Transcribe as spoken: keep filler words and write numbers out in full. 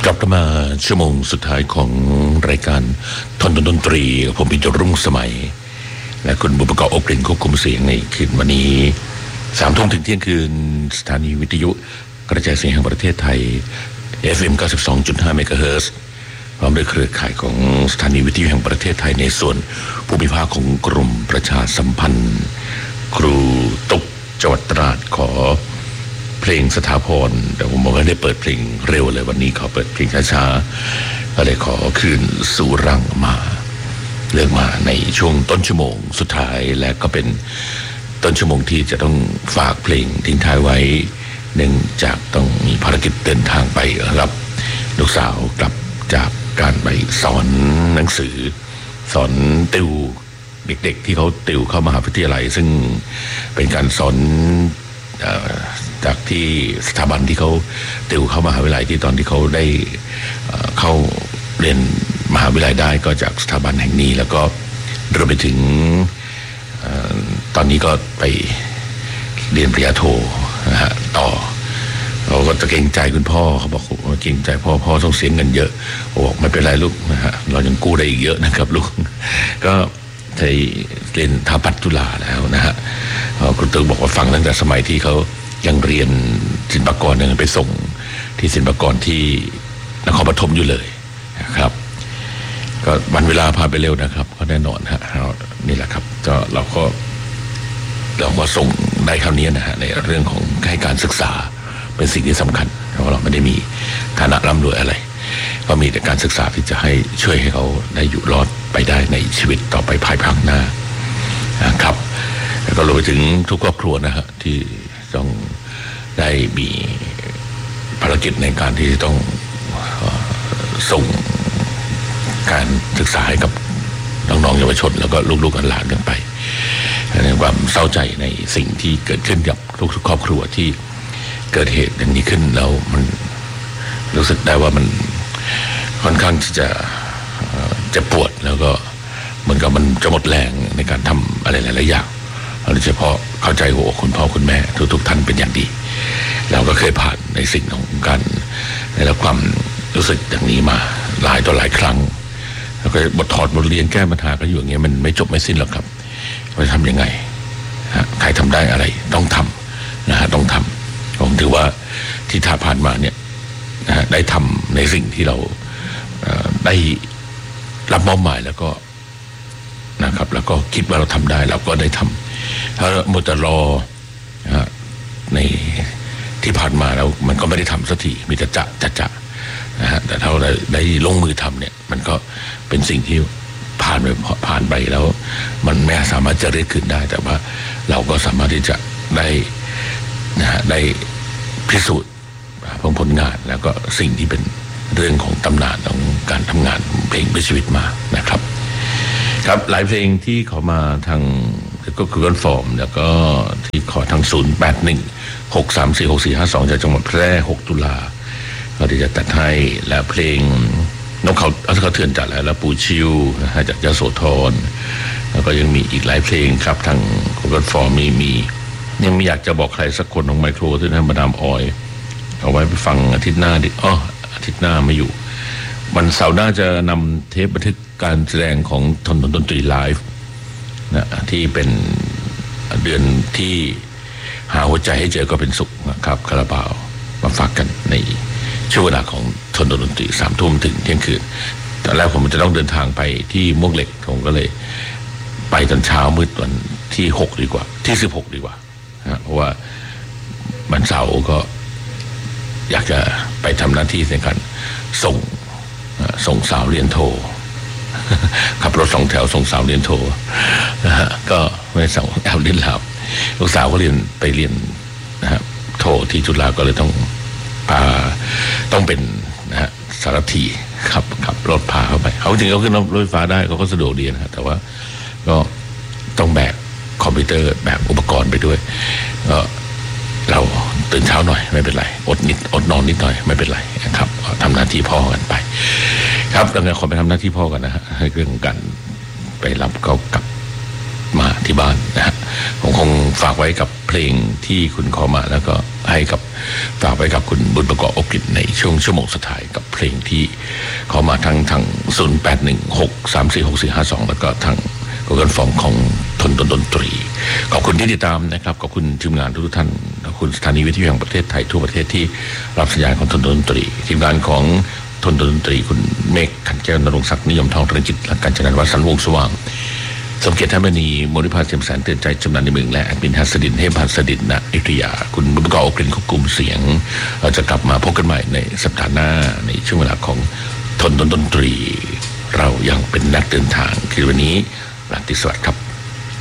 กลับมาชั่วโมงสุดท้ายของรายการทนดนตรีผมปิจรุ่งสมัยและคุณบุปกรอบกลิ่นควบคุมเสียงในคืนวันนี้สามทุ่มถึงเที่ยงคืนสถานีวิทยุกระจายเสียงแห่งประเทศไทย เอฟ เอ็ม เก้าสิบสองจุดห้า เมกะเฮิรตซ์พร้อมด้วยเครือข่ายของสถานีวิทยุแห่งประเทศไทยในส่วนภูมิภาคของกรมประชาสัมพันธ์ครูตุกจังหวัดตราดขอเพลงสถาพรแต่ผมบอกว่าได้เปิดเพลงเร็วเลยวันนี้ขอเปิดเพลงช้าๆก็เลยขอคืนสู่รังมาเลือกมาในช่วงต้นชั่วโมงสุดท้ายและก็เป็นต้นชั่วโมงที่จะต้องฝากเพลงทิ้งท้ายไว้เนื่องจากต้องมีภารกิจเดินทางไปรับลูกสาวกลับจากการไปสอนหนังสือสอนติวเด็กๆที่เขาติวเข้ามหาวิทยาลัยซึ่งเป็นการสอนจากที่สถาบันที่เขาติวเข้ามหาวิทยาลัยที่ตอนที่เขาได้เข้าเรียนมหาวิทยาลัยได้ก็จากสถาบันแห่งนี้แล้วก็รวมไปถึงตอนนี้ก็ไปเรียนปริญญาโทนะฮะต่อเราก็จะเกรงใจคุณพ่อเขาบอกว่าเกรงใจพ่อพ่อต้องเสียเงินเยอะบอกไม่เป็นไรลูกนะฮะเรายังกู้ได้อีกเยอะนะครับลูกก็ไปเรียนถาปัตย์จุฬาแล้วนะฮะคุณตึกบอกว่าฟังตั้งแต่สมัยที่เขายังเรียนศิลปากรยังไปส่งที่ศิลปากรที่นครปฐมอยู่เลยนะครับก็วันเวลาผ่านไปเร็วนะครับก็แน่นอนฮะนี่แหละครับก็เราก็เราก็ส่งได้คราวนี้นะฮะในเรื่องของให้การศึกษาเป็นสิ่งที่สำคัญเพราะเราไม่ได้มีฐานะร่ำรวยอะไรก็มีแต่การศึกษาที่จะให้ช่วยให้เขาได้อยู่รอดไปได้ในชีวิตต่อไปภายภาคหน้านะครับแล้วก็รวมไปถึงทุกครอบครัวนะฮะที่ต้องได้มีภารกิจในการที่ต้องส่งการศึกษาให้กับน้องๆเยาวชนแล้วก็ลูกๆหลานกันไปในความเศร้าใจในสิ่งที่เกิดขึ้นกับทุกๆครอบครัวที่เกิดเหตุอย่างนี้ขึ้นแล้วมันรู้สึกได้ว่ามันค่อนข้างที่จะเจ็บปวดแล้วก็เหมือนกับมันจะหมดแรงในการทำอะไรหลายๆอย่างโดยเฉพาะเข้าใจหัวคุณพ่อคุณแม่ทุกๆท่านเป็นอย่างดีเราก็เคยผ่านในสิ่งของการได้รับความรู้สึกอย่างนี้มาหลายต่อหลายครั้งแล้วก็บทถอดบทเรียนแก้ปัญหากันอยู่อย่างเงี้ยมันไม่จบไม่สิ้นหรอกครับว่าทำยังไงใครทำได้อะไรต้องทำนะฮะต้องทำผมถือว่าที่ท่าผ่านมาเนี่ยนะฮะได้ทำในสิ่งที่เราได้รับมอบหมายแล้วก็นะครับแล้วก็คิดว่าเราทำได้เราก็ได้ทำถ้ามัวแต่รอในที่ผ่านมาแล้วมันก็ไม่ได้ทำสักทีมีแต่จะจะจะนะฮะแต่ถ้าเราได้ลงมือทำเนี่ยมันก็เป็นสิ่งที่ผ่านไปผ่านไปแล้วมันไม่สามารถจะเรียกคืนได้แต่ว่าเราก็สามารถที่จะได้นะฮะได้พิสูจน์ผลงานแล้วก็สิ่งที่เป็นเรื่องของตำนานของการทำงานเพลงเพื่อชีวิตมานะครับครับหลายเพลงที่ขอมาทางก็คือก้อนฟอร์มแล้วก็ที่ขอทางศูนย์แปดหนึ่งหกสามสี่หกสี่ห้าสองจากจังหวัดแพร่หกตุลาก็ที่จะตัดให้และเพลงนกเขาอัศเขาเถื่อนจัดแล้วแล้วปูชิวนะฮะจากยโสธรแล้วก็ยังมีอีกหลายเพลงครับทางก้อนฟอร์มมีมียังไม่อยากจะบอกใครสักคนของไมโครที่นั่นมาดามออยเอาไว้ไปฟังอาทิตย์หน้าดิอ๋ออาทิตย์หน้าไม่อยู่วันเสาร์หน้าจะนำเทปบันทึกการแสดงของทนดนตรีไลฟ์นะที่เป็นเดือนที่หาหัวใจให้เจอก็เป็นสุขนะครับคาราบาวมาฝากกันในช่วงเวลาของทนดนตรีสามทุ่มถึงเที่ยงคืนตอนแรกผมจะต้องเดินทางไปที่ม่วงเหล็กผมก็เลยไปตอนเช้ามืดวันที่หกดีกว่าที่สิบหกดีกว่านะเพราะว่าวันเสาร์ก็อยากจะไปทำหน้าที่ในการส่งส่งสาวเรียนโทขับรถสองแถวส่งสาวเรียนโทนะฮะก็ไม่ส่งแอลดินลาบลูกสาวก็เรียนไปเรียนนะฮะโทที่จุฬาก็เลยต้องพาต้องเป็นนะฮะสารถีขับขับรถพาเข้าไปเขาจริงเขาขึ้นรถไฟฟ้าได้เขาก็สะดวกดีนะฮะแต่ว่าก็ต้องแบกคอมพิวเตอร์แบกอุปกรณ์ไปด้วยก็เราตื่นเช้าหน่อยไม่เป็นไรอดนิดอดนอนนิดหน่อยไม่เป็นไรนะครับทำหน้าที่พ่อกันไปครับดังนั้นขอไปทำหน้าที่พ่อกันนะฮะให้เรื่องการไปรับเขากลับมาที่บ้านนะฮะผมคงฝากไว้กับเพลงที่คุณขอมาแล้วก็ให้กับฝากไปกับคุณบุญประกอบอบกิจในช่วงชั่วโมงสุดท้ายกับเพลงที่ขอมาทั้งทางศูนย์แปดหนึ่งหกสามสี่หกสี่ห้าสองแล้วก็ทางโปรแกรมฟอร์มของทนดนตรีขอบคุณที่ติดตามนะครับขอบคุณทีมงานทุกท่านขอบคุณสถานีวิทยุแห่งประเทศไทยทั่วประเทศที่รับสัญญาณของทนดนตรีทีมงานของทนดนตรีคุณเมฆขันแก้วนรงศักดิ์นิยมทองตรังจิตและการจัดงานวัดสันวงสว่างสมเกียรติท่านมณีมริภาเจียมแสนเตือนใจจำนันในเมืองและแอดมินฮัสดินเฮมพัสดินณอยุธยาคุณบุญประกอบอบกลิ่นควบคุมเสียงเราจะกลับมาพบกันใหม่ในสัปดาห์หน้าในช่วงเวลาของทนดนตรีเรายังเป็นนักเดินทางคือวันนี้ราตรีสวัสดิ์ครับ